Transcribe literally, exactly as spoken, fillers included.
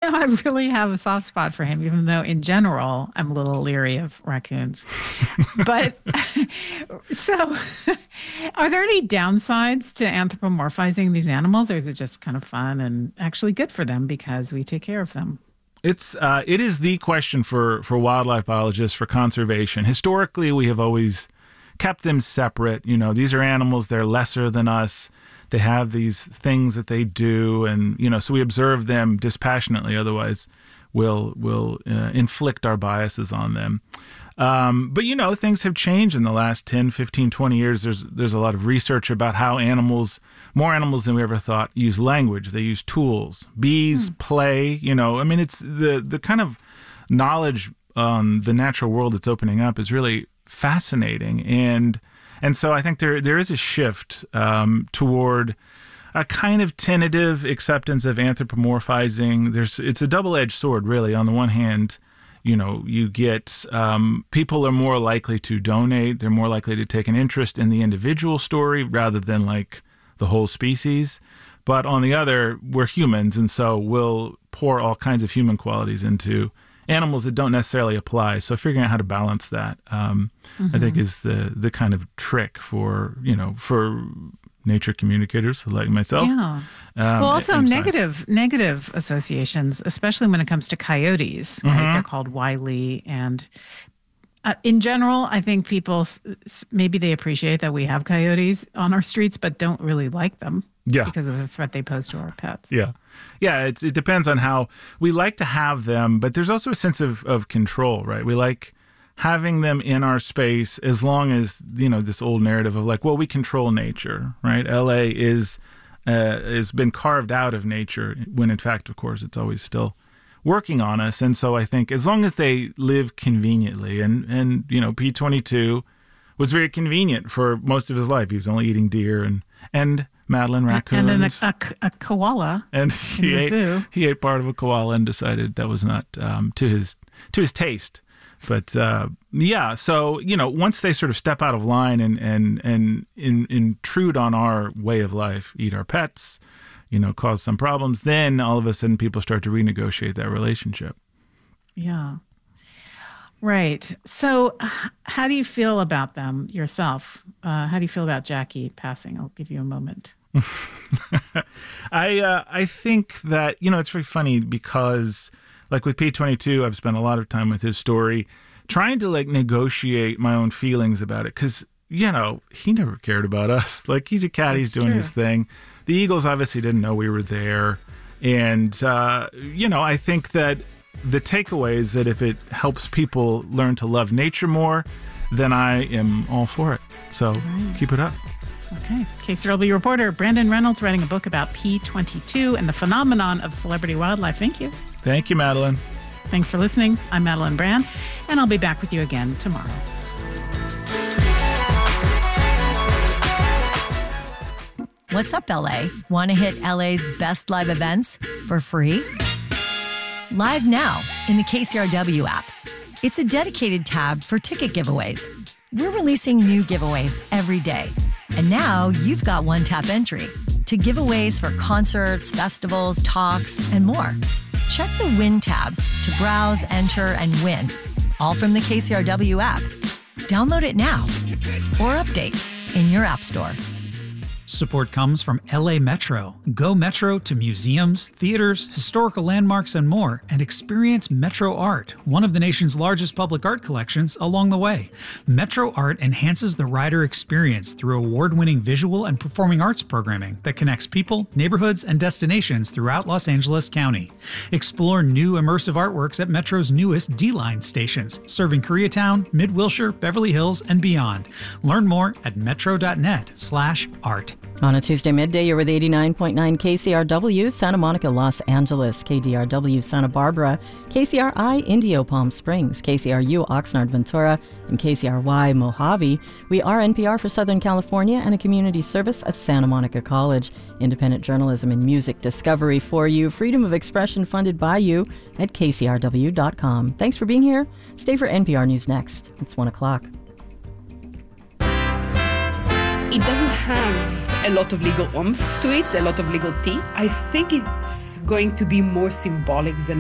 I really have a soft spot for him, even though in general, I'm a little leery of raccoons. But so are there any downsides to anthropomorphizing these animals, or is it just kind of fun and actually good for them because we take care of them? It's uh, it is the question for, for wildlife biologists, for conservation. Historically, we have always kept them separate. You know, these are animals, they're lesser than us. They have these things that they do, and, you know, so we observe them dispassionately. Otherwise, we'll, we'll uh, inflict our biases on them. Um, but, you know, things have changed in the last ten, fifteen, twenty years. There's there's a lot of research about how animals, more animals than we ever thought, use language. They use tools. Bees hmm. play, you know. I mean, it's the, the kind of knowledge on the natural world that's opening up is really fascinating. And and so I think there there is a shift um, toward a kind of tentative acceptance of anthropomorphizing. There's It's a double-edged sword, really. On the one hand, you know, you get um, people are more likely to donate. They're more likely to take an interest in the individual story rather than like the whole species. But on the other, we're humans, and so we'll pour all kinds of human qualities into animals that don't necessarily apply. So figuring out how to balance that, um, mm-hmm. I think, is the the kind of trick for, you know, for nature communicators like myself. Yeah. Um, well, also negative negative associations, especially when it comes to coyotes, right? Mm-hmm. They're called wily, and uh, in general, I think people maybe they appreciate that we have coyotes on our streets, but don't really like them. Yeah. Because of the threat they pose to our pets. Yeah. Yeah, it, it depends on how we like to have them, but there's also a sense of, of control, right? We like having them in our space as long as, you know, this old narrative of like, well, we control nature, right? L A is uh, has been carved out of nature when in fact, of course, it's always still working on us. And so I think as long as they live conveniently, and, and you know, P twenty-two was very convenient for most of his life. He was only eating deer and and Madeline raccoons. And then a, a, a koala. And he in the ate zoo. he ate part of a koala and decided that was not um, to his to his taste. But uh, yeah, so you know, once they sort of step out of line and and and in, intrude on our way of life, eat our pets, you know, cause some problems, then all of a sudden people start to renegotiate that relationship. Yeah. Right. So how do you feel about them yourself? Uh, how do you feel about Jackie passing? I'll give you a moment. I uh, I think that, you know, it's very funny because like with P twenty-two, I've spent a lot of time with his story trying to like negotiate my own feelings about it. Because, you know, he never cared about us. Like he's a cat. He's doing true. his thing. The Eagles obviously didn't know we were there. And, uh, you know, I think that the takeaway is that if it helps people learn to love nature more, then I am all for it. So right. Keep it up. Okay. K C R W reporter Brandon Reynolds writing a book about P twenty-two and the phenomenon of celebrity wildlife. Thank you. Thank you, Madeline. Thanks for listening. I'm Madeline Brand, and I'll be back with you again tomorrow. What's up, L A? Want to hit L A's best live events for free? Live now in the K C R W app. It's a dedicated tab for ticket giveaways. We're releasing new giveaways every day. And now you've got one-tap entry to giveaways for concerts, festivals, talks, and more. Check the Win tab to browse, enter, and win, all from the K C R W app. Download it now or update in your app store. Support comes from L A Metro. Go Metro to museums, theaters, historical landmarks, and more, and experience Metro Art, one of the nation's largest public art collections, along the way. Metro Art enhances the rider experience through award-winning visual and performing arts programming that connects people, neighborhoods, and destinations throughout Los Angeles County. Explore new immersive artworks at Metro's newest D-Line stations, serving Koreatown, Mid-Wilshire, Beverly Hills, and beyond. Learn more at metro.net slash art. On a Tuesday midday, you're with eighty-nine point nine K C R W, Santa Monica, Los Angeles, K D R W, Santa Barbara, K C R I, Indio, Palm Springs, K C R U, Oxnard, Ventura, and K C R Y, Mojave. We are N P R for Southern California and a community service of Santa Monica College. Independent journalism and music discovery for you. Freedom of expression funded by you at K C R W dot com. Thanks for being here. Stay for N P R News next. It's one o'clock. It doesn't have a lot of legal oomph to it, a lot of legal teeth. I think it's going to be more symbolic than